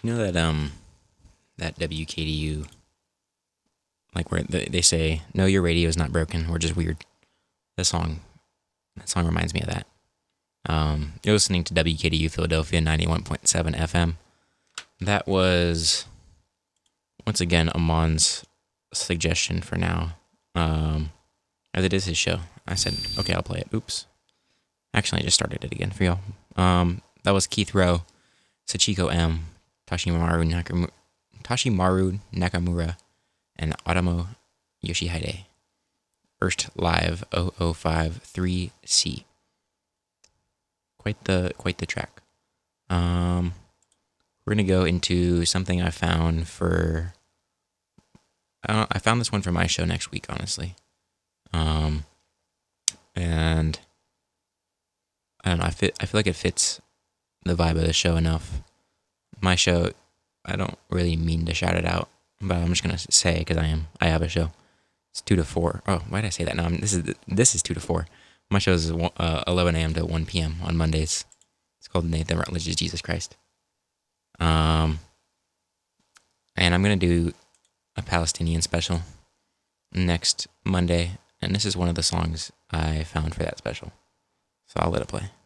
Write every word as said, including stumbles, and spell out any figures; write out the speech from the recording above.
You know that um that W K D U, like where they they say no, your radio is not broken, we're just weird. That song, that song reminds me of that. Um, you're listening to W K D U Philadelphia ninety-one point seven F M. That was once again Amon's suggestion for now. Um, as it is his show, I said okay, I'll play it. Oops, actually, I just started it again for y'all. Um, that was Keith Rowe, Sachiko M, Tashimaru Nakamura, Tashimaru Nakamura, and Adamo Yoshihide. First Live oh oh five three C. Quite the quite the track. Um, we're gonna go into something I found for. I don't, I found this one for my show next week, honestly. Um, and I don't know. I fit. I feel like it fits the vibe of the show enough. My show, I don't really mean to shout it out, but I'm just gonna say because I am. I have a show. It's two to four. Oh, why did I say that? No, I'm, this is this is two to four. My show is uh, eleven a.m. to one p.m. on Mondays. It's called Nathan Rutledge's Jesus Christ. Um, and I'm gonna do a Palestinian special next Monday, and this is one of the songs I found for that special. So I'll let it play.